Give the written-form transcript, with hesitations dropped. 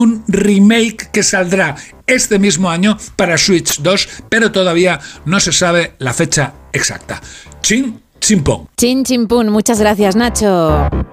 un remake que saldrá este mismo año para Switch 2, pero todavía no se sabe la fecha exacta. Chin Chimpón. Chin Chimpún, muchas gracias, Nacho.